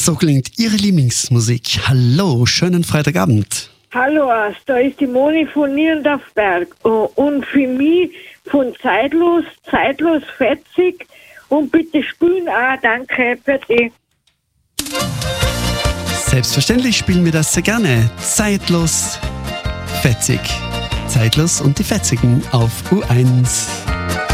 So klingt Ihre Lieblingsmusik. Hallo, schönen Freitagabend. Hallo, da ist die Moni von Nierendorfberg. Und für mich von Zeitlos fetzig. Und bitte spielen auch, danke für die. Selbstverständlich spielen wir das sehr gerne. Zeitlos, fetzig. Zeitlos und die Fetzigen auf U1.